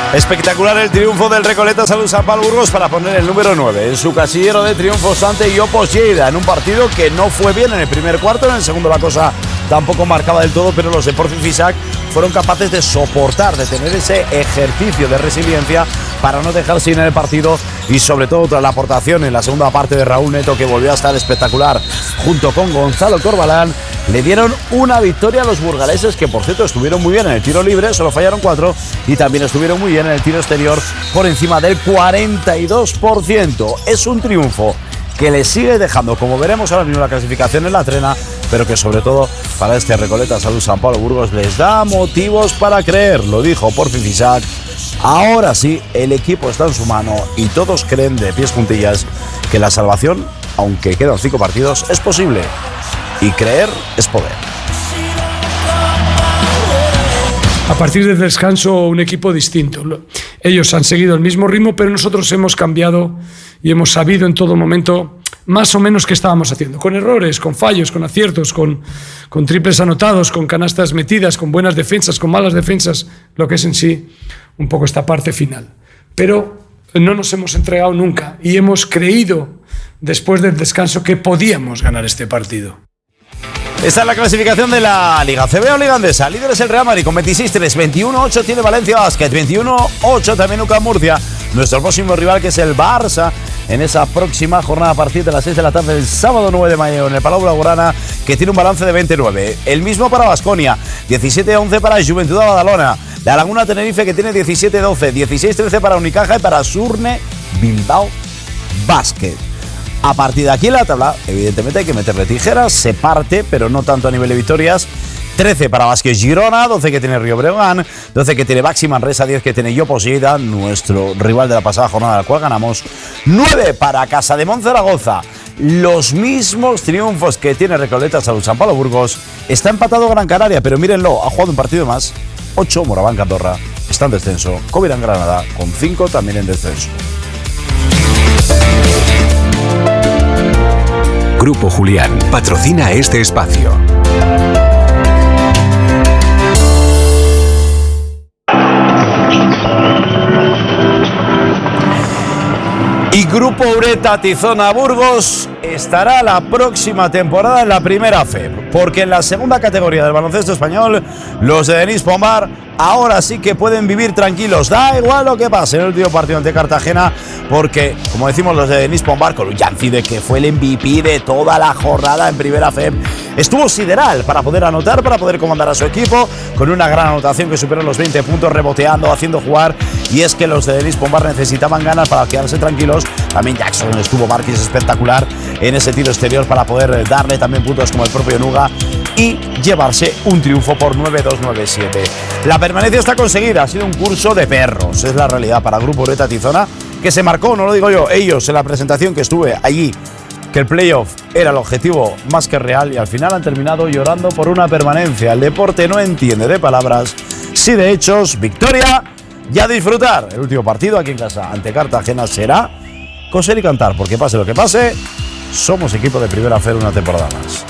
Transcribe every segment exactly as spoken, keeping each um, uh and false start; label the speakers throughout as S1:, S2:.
S1: Espectacular el triunfo del Recoleta Salud San Pablo Burgos para poner el número nueve en su casillero de triunfos ante Iopos Lleida en un partido que no fue bien en el primer cuarto. En el segundo la cosa tampoco marcaba del todo, pero los de Porfi Fisac fueron capaces de soportar, de tener ese ejercicio de resiliencia para no dejarse ir en el partido, y sobre todo tras la aportación en la segunda parte de Raúl Neto, que volvió a estar espectacular junto con Gonzalo Corbalán, le dieron una victoria a los burgaleses, que por cierto estuvieron muy bien en el tiro libre, solo fallaron cuatro, y también estuvieron muy bien en el tiro exterior por encima del cuarenta y dos por ciento. Es un triunfo que le sigue dejando, como veremos ahora mismo, la clasificación en la trena, pero que sobre todo para este Recoleta Salud San Pablo Burgos les da motivos para creer. Lo dijo Porfi Fisac. Ahora sí, el equipo está en su mano y todos creen de pies juntillas que la salvación, aunque quedan cinco partidos, es posible. Y creer es poder.
S2: A partir del descanso, un equipo distinto. Ellos han seguido el mismo ritmo, pero nosotros hemos cambiado y hemos sabido en todo momento más o menos qué estábamos haciendo. Con errores, con fallos, con aciertos, con, con triples anotados, con canastas metidas, con buenas defensas, con malas defensas, lo que es en sí un poco esta parte final. Pero no nos hemos entregado nunca y hemos creído después del descanso que podíamos ganar este partido.
S1: Esta es la clasificación de la Liga C B o Liga Andesa. Líder es el Real Madrid con veintiséis tres, veintiuno ocho tiene Valencia Basket, veintiuno ocho también U C A M Murcia. Nuestro próximo rival, que es el Barça, en esa próxima jornada a partir de las seis de la tarde del sábado nueve de mayo en el Palau Blaugrana, que tiene un balance de veintinueve. El mismo para Baskonia, diecisiete once para Juventud de Badalona. La Laguna Tenerife, que tiene diecisiete doce, dieciséis trece para Unicaja y para Surne Bilbao Basket. A partir de aquí en la tabla, evidentemente hay que meterle tijeras, se parte, pero no tanto a nivel de victorias. trece para Vázquez Girona, doce que tiene Río Breogán, doce que tiene Baxi Manresa, diez que tiene Iopos Lleida, nuestro rival de la pasada jornada, al cual ganamos, nueve para Casademont Zaragoza. Los mismos triunfos que tiene Recoleta Salud San Pablo Burgos. Está empatado Gran Canaria, pero mírenlo, ha jugado un partido más. ocho, Moraván Andorra, está en descenso. Covirán Granada, con cinco también en descenso.
S3: Grupo Julián patrocina este espacio.
S1: Y Grupo Ureta Tizona Burgos estará la próxima temporada en la primera F E B, porque en la segunda categoría del baloncesto español, los de Denis Pombar ahora sí que pueden vivir tranquilos. Da igual lo que pase en el último partido ante Cartagena, porque, como decimos, los de Denis Pombar, con Ullancide, que fue el M V P de toda la jornada en primera F E B, estuvo sideral para poder anotar, para poder comandar a su equipo, con una gran anotación que superó los veinte puntos, reboteando, haciendo jugar. Y es que los de Denis Pombar necesitaban ganas para quedarse tranquilos. También Jackson estuvo Marquis espectacular en ese tiro exterior para poder darle también puntos como el propio Nuga y llevarse un triunfo por nueve dos nueve siete. La permanencia está conseguida, ha sido un curso de perros, es la realidad para Grupo Ureta Tizona, que se marcó, no lo digo yo, ellos en la presentación que estuve allí, que el playoff era el objetivo más que real, y al final han terminado llorando por una permanencia. El deporte no entiende de palabras, sí de hechos. Victoria y a disfrutar. El último partido aquí en casa ante Cartagena será coser y cantar, porque pase lo que pase, somos equipo de primera F E B una temporada más.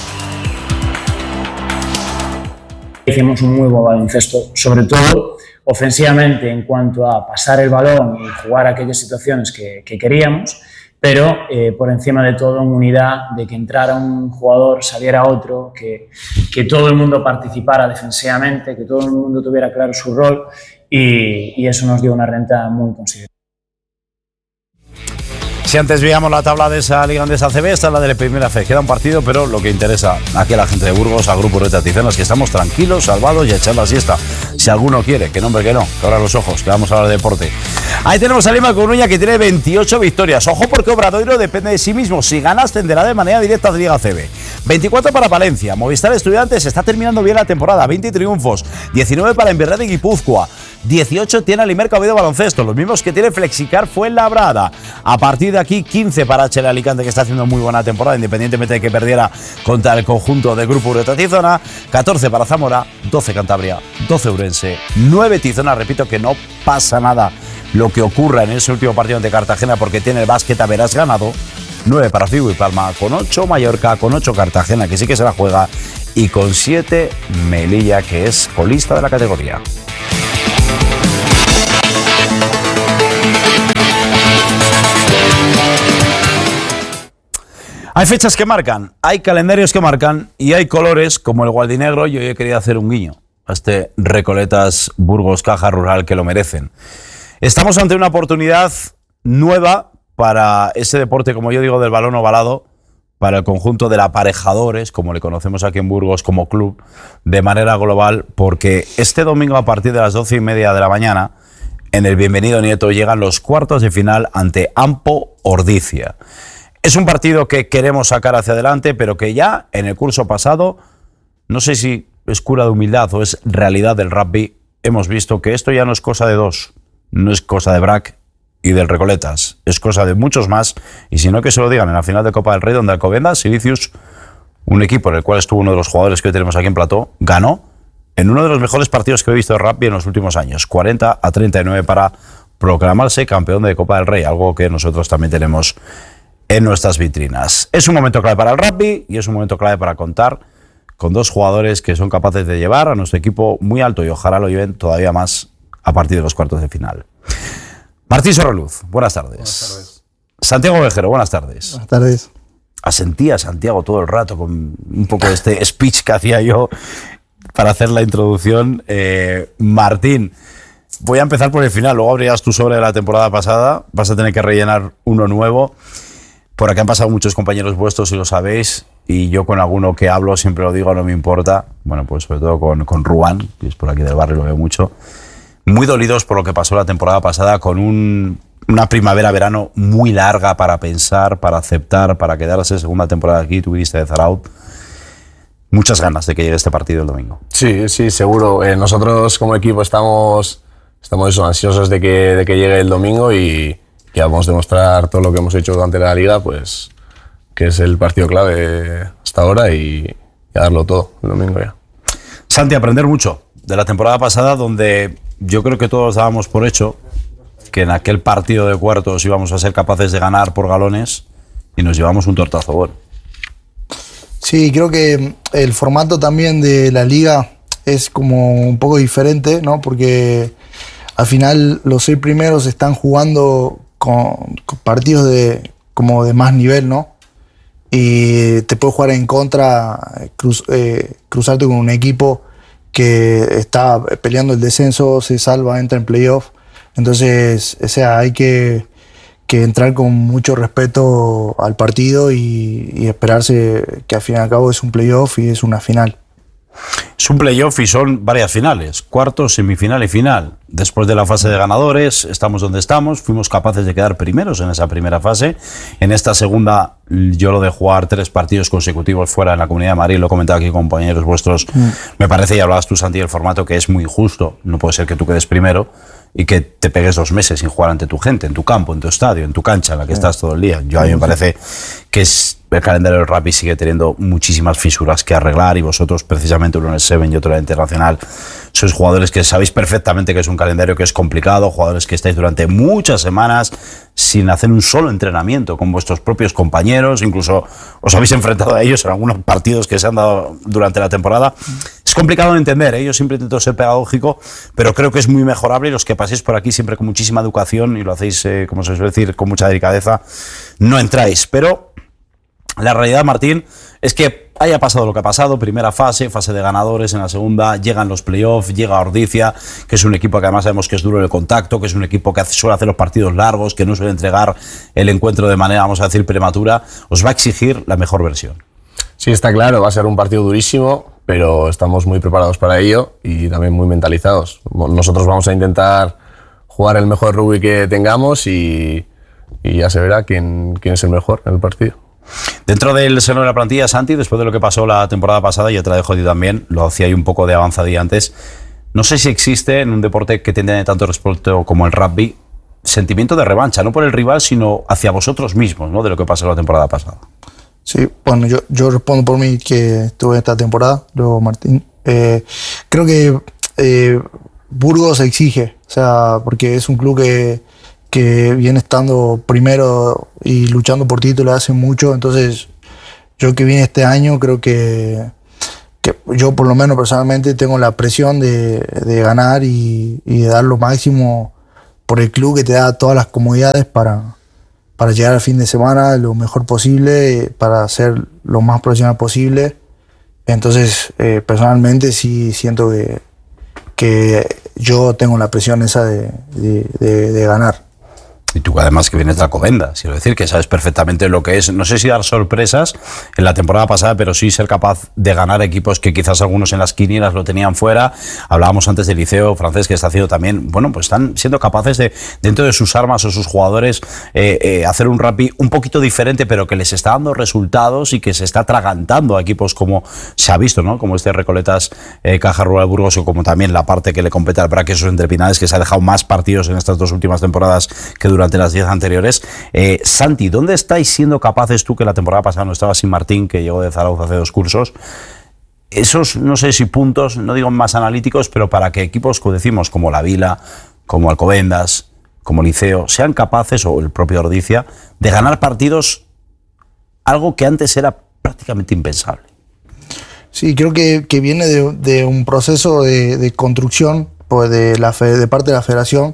S4: Hicimos un muy buen baloncesto, sobre todo ofensivamente en cuanto a pasar el balón y jugar aquellas situaciones que, que queríamos, pero eh, por encima de todo en unidad, de que entrara un jugador, saliera otro, que, que todo el mundo participara defensivamente, que todo el mundo tuviera claro su rol, y, y eso nos dio una renta muy considerable.
S1: Si antes veíamos la tabla de esa Liga Andesa C B, esta es la de la primera F E B. Queda un partido, pero lo que interesa aquí a la gente de Burgos, al Grupo Ureta Tizona, es que estamos tranquilos, salvados y a echar la siesta. Si alguno quiere, que no, hombre, que no, que abra los ojos, que vamos a hablar de deporte. Ahí tenemos a Lima Coruña, que tiene veintiocho victorias. Ojo, porque Obradoiro depende de sí mismo. Si gana, ascenderá de manera directa a Liga C B. veinticuatro para Palencia. Movistar Estudiantes está terminando bien la temporada. veinte triunfos. diecinueve para Enverrad de Guipúzcoa. dieciocho tiene Alimerca Oviedo Baloncesto. Los mismos que tiene Flexicar Fuenlabrada. A partir de aquí, quince para H L Alicante, que está haciendo muy buena temporada, independientemente de que perdiera contra el conjunto del Grupo Ureta Tizona. catorce para Zamora. doce Cantabria. doce Ourense. nueve Tizona. Repito que no pasa nada lo que ocurra en ese último partido ante Cartagena, porque tiene el básquet a veras ganado. nueve para Figo y Palma, con ocho Mallorca, con ocho Cartagena, que sí que se la juega, y con siete Melilla, que es colista de la categoría. Hay fechas que marcan, hay calendarios que marcan y hay colores como el gualdinegro. Yo he querido hacer un guiño a este Recoletas Burgos Caja Rural que lo merecen. Estamos ante una oportunidad nueva para ese deporte, como yo digo, del balón ovalado, para el conjunto de aparejadores, como le conocemos aquí en Burgos como club, de manera global, porque este domingo a partir de las doce y media de la mañana, en el Bienvenido Nieto, llegan los cuartos de final ante Ampo Ordizia. Es un partido que queremos sacar hacia adelante, pero que ya en el curso pasado, no sé si es cura de humildad o es realidad del rugby, hemos visto que esto ya no es cosa de dos, no es cosa de Brac y del Recoletas, es cosa de muchos más, y si no que se lo digan en la final de Copa del Rey, donde Alcobendas, Silicius, un equipo en el cual estuvo uno de los jugadores que hoy tenemos aquí en plató, ganó en uno de los mejores partidos que he visto de rugby en los últimos años, cuarenta a treinta y nueve para proclamarse campeón de Copa del Rey, algo que nosotros también tenemos en nuestras vitrinas. Es un momento clave para el rugby y es un momento clave para contar con dos jugadores que son capaces de llevar a nuestro equipo muy alto y ojalá lo lleven todavía más a partir de los cuartos de final. Martín Sorreluz, buenas tardes. Buenas tardes. Santiago Vejero, buenas tardes.
S5: Buenas tardes.
S1: Asentía Santiago todo el rato con un poco de este speech que hacía yo para hacer la introducción. Eh, Martín, voy a empezar por el final, luego abrirás tu sobre de la temporada pasada, vas a tener que rellenar uno nuevo. Por aquí han pasado muchos compañeros vuestros, si lo sabéis, y yo con alguno que hablo siempre lo digo, no me importa. Bueno, pues sobre todo con, con Ruán, que es por aquí del barrio, lo veo mucho. Muy dolidos por lo que pasó la temporada pasada, con un, una primavera-verano muy larga para pensar, para aceptar, para quedarse segunda temporada aquí. Tú viniste de Zaraut. Muchas ganas de que llegue este partido el domingo.
S6: Sí, sí, seguro. Eh, nosotros como equipo estamos, estamos eso, ansiosos de que, de que llegue el domingo y que vamos a demostrar todo lo que hemos hecho durante la liga, pues que es el partido clave hasta ahora y, y a darlo todo el domingo ya.
S1: Santi, aprender mucho de la temporada pasada, donde yo creo que todos dábamos por hecho que en aquel partido de cuartos íbamos a ser capaces de ganar por galones y nos llevamos un tortazo bueno.
S5: Sí, creo que el formato también de la liga es como un poco diferente, ¿no? Porque al final los seis primeros están jugando con, con partidos de, como de más nivel, ¿no? Y te puede jugar en contra, cruz, eh, cruzarte con un equipo que está peleando el descenso, se salva, entra en playoff. Entonces, o sea, hay que, que entrar con mucho respeto al partido y, y esperarse que al fin y al cabo es un playoff y es una final.
S1: Es un playoff y son varias finales, cuartos, semifinal y final. Después de la fase de ganadores, estamos donde estamos, fuimos capaces de quedar primeros en esa primera fase. En esta segunda, yo lo de jugar tres partidos consecutivos fuera en la Comunidad de Madrid, lo he comentado aquí con compañeros vuestros, mm. me parece, y hablabas tú, Santi, del formato que es muy injusto. No puede ser que tú quedes primero y que te pegues dos meses sin jugar ante tu gente, en tu campo, en tu estadio, en tu cancha, en la que estás todo el día. Yo a mí me parece que es, el calendario del rugby sigue teniendo muchísimas fisuras que arreglar y vosotros, precisamente uno en el Seven y otro en el Internacional, sois jugadores que sabéis perfectamente que es un calendario que es complicado, jugadores que estáis durante muchas semanas sin hacer un solo entrenamiento con vuestros propios compañeros, incluso os habéis enfrentado a ellos en algunos partidos que se han dado durante la temporada. Es complicado de entender, ¿eh? Yo siempre intento ser pedagógico, pero creo que es muy mejorable y los que paséis por aquí siempre con muchísima educación y lo hacéis, eh, como se suele decir, con mucha delicadeza, no entráis. Pero la realidad, Martín, es que haya pasado lo que ha pasado, primera fase, fase de ganadores, en la segunda llegan los playoffs, llega Ordizia, que es un equipo que además sabemos que es duro en el contacto, que es un equipo que suele hacer los partidos largos, que no suele entregar el encuentro de manera, vamos a decir, prematura. Os va a exigir la mejor versión.
S6: Sí, está claro, va a ser un partido durísimo, pero estamos muy preparados para ello y también muy mentalizados. Nosotros vamos a intentar jugar el mejor rugby que tengamos y, y ya se verá quién, quién es el mejor en el partido.
S1: Dentro del seno de la plantilla, Santi, después de lo que pasó la temporada pasada, ya te la dejo a ti también, lo hacía ahí un poco de avanzadilla antes, no sé si existe en un deporte que tiene tanto respeto como el rugby, sentimiento de revancha, no por el rival, sino hacia vosotros mismos, ¿no? De lo que pasó la temporada pasada.
S5: Sí, bueno, yo, yo respondo por mí que estuve esta temporada, luego Martín. Eh, creo que eh, Burgos exige, o sea, porque es un club que, que viene estando primero y luchando por títulos hace mucho, entonces yo que vine este año creo que, que yo por lo menos personalmente tengo la presión de, de ganar y, y de dar lo máximo por el club que te da todas las comodidades para, para llegar al fin de semana lo mejor posible, para ser lo más profesional posible. Entonces, eh, personalmente sí siento que, que yo tengo la presión esa de, de, de, de ganar.
S1: Y tú además que vienes de Alcobendas, quiero decir que sabes perfectamente lo que es, no sé si dar sorpresas en la temporada pasada, pero sí ser capaz de ganar equipos que quizás algunos en las quinielas lo tenían fuera. Hablábamos antes del Liceo francés que está haciendo también, bueno, pues están siendo capaces de, dentro de sus armas o sus jugadores, eh, eh, hacer un rugby un poquito diferente, pero que les está dando resultados y que se está atragantando a equipos como se ha visto, ¿no? Como este Recoletas eh, Caja Rural Burgos, o como también la parte que le compete al Braque, esos Entrepinares, que se ha dejado más partidos en estas dos últimas temporadas que durante durante las diez anteriores. Eh, Santi, ¿dónde estáis siendo capaces tú, que la temporada pasada no estabas sin Martín, que llegó de Zaragoza hace dos cursos, esos, no sé si puntos, no digo más analíticos, pero para que equipos, como decimos, como la Vila, como Alcobendas, como Liceo, sean capaces, o el propio Ordicia, de ganar partidos, algo que antes era prácticamente impensable?
S5: Sí, creo que, que viene de, de un proceso de, de construcción pues de, la fe, de parte de la federación,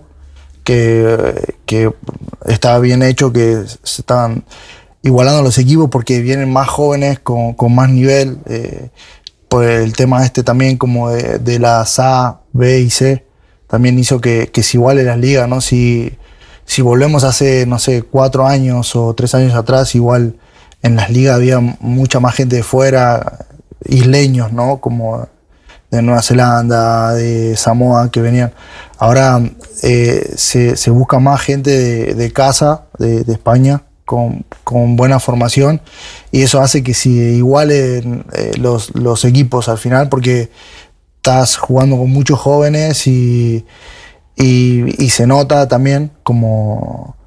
S5: que, que está bien hecho, que se están igualando los equipos porque vienen más jóvenes con, con más nivel, eh, por el tema este también como de, de las A, B y C, también hizo que, que se iguale las ligas, ¿no? Si, si volvemos hace, no sé, cuatro años o tres años atrás, igual en las ligas había mucha más gente de fuera, isleños, ¿no? Como de Nueva Zelanda, de Samoa, que venían. Ahora eh, se, se busca más gente de, de casa, de, de España, con, con buena formación, y eso hace que se igualen eh, los, los equipos al final, porque estás jugando con muchos jóvenes y, y, y se nota también como,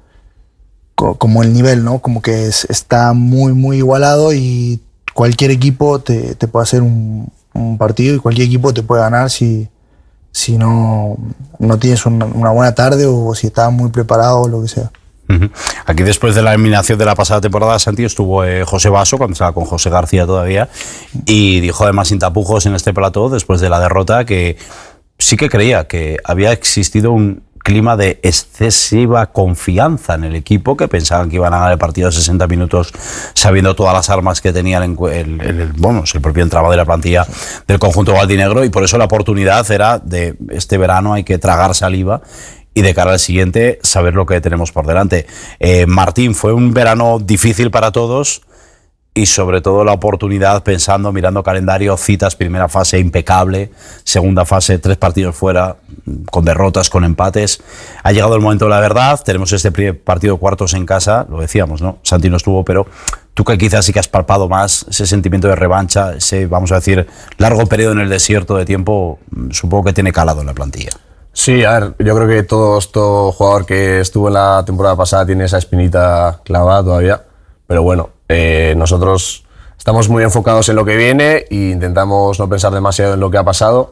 S5: como el nivel, ¿no? Como que es, está muy, muy igualado, y cualquier equipo te, te puede hacer un, un partido, y cualquier equipo te puede ganar si, si no, no tienes una, una buena tarde, o si estás muy preparado o lo que sea.
S1: Uh-huh. Aquí, después de la eliminación de la pasada temporada, Santi, estuvo eh, José Basso, cuando estaba con José García todavía, y dijo además sin tapujos en este plató, después de la derrota, que sí que creía que había existido un clima de excesiva confianza en el equipo, que pensaban que iban a ganar el partido a sesenta minutos sabiendo todas las armas que tenían el, el, el, bueno, el propio entramado de la plantilla del conjunto gualdinegro, y por eso la oportunidad era de este verano hay que tragar saliva y de cara al siguiente saber lo que tenemos por delante. Eh, Martín, fue un verano difícil para todos, y sobre todo la oportunidad, pensando, mirando calendario, citas, primera fase impecable, segunda fase, tres partidos fuera, con derrotas, con empates. Ha llegado el momento de la verdad, tenemos este primer partido cuartos en casa, lo decíamos, ¿no? Santi no estuvo, pero tú que quizás sí que has palpado más ese sentimiento de revancha, ese, vamos a decir, largo periodo en el desierto de tiempo, supongo que tiene calado en la plantilla.
S6: Sí, a ver, yo creo que todos, todo jugador que estuvo en la temporada pasada tiene esa espinita clavada todavía, pero bueno, eh, nosotros estamos muy enfocados en lo que viene e intentamos no pensar demasiado en lo que ha pasado,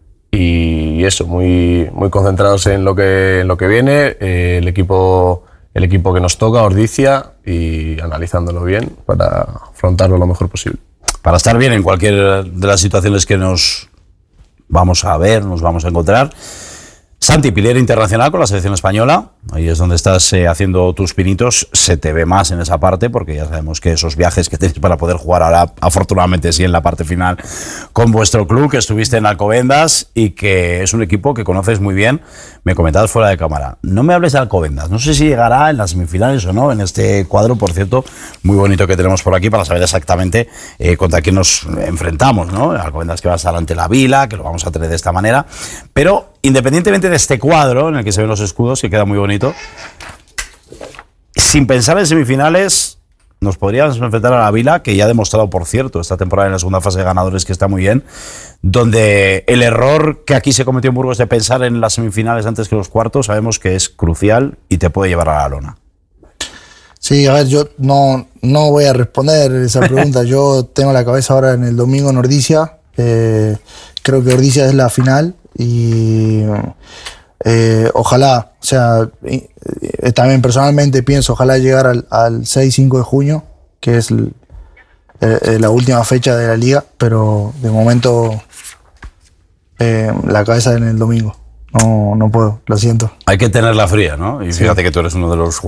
S6: y eso, muy, muy concentrados en lo que, en lo que viene, eh, el, equipo, el equipo que nos toca, Ordicia, y analizándolo bien para afrontarlo lo mejor posible.
S1: Para estar bien en cualquier de las situaciones que nos vamos a ver, nos vamos a encontrar. Santi, pilera internacional con la selección española, ahí es donde estás eh, haciendo tus pinitos, se te ve más en esa parte, porque ya sabemos que esos viajes que tenéis para poder jugar ahora, afortunadamente sí, en la parte final con vuestro club, que estuviste en Alcobendas y que es un equipo que conoces muy bien. Me comentabas fuera de cámara, no me hables de Alcobendas, no sé si llegará en las semifinales o no, en este cuadro, por cierto, muy bonito que tenemos por aquí, para saber exactamente eh, contra quién nos enfrentamos, ¿no? Alcobendas que va a estar ante la Vila, que lo vamos a tener de esta manera, pero independientemente de este cuadro en el que se ven los escudos, que queda muy bonito, sin pensar en semifinales, nos podríamos enfrentar a la Vila, que ya ha demostrado, por cierto, esta temporada en la segunda fase de ganadores que está muy bien, donde el error que aquí se cometió en Burgos de pensar en las semifinales antes que los cuartos, sabemos que es crucial y te puede llevar a la lona.
S5: Sí, a ver, yo no, no voy a responder esa pregunta. Yo tengo la cabeza ahora en el domingo en Ordicia. Eh, creo que Ordicia es la final y eh, ojalá, o sea, eh, también personalmente pienso, ojalá llegar al, al seis cinco de junio, que es el, eh, la última fecha de la liga, pero de momento eh, la cabeza en el domingo. No, no puedo, lo siento.
S1: Hay que tenerla fría, ¿no? Y fíjate sí, que tú eres uno de los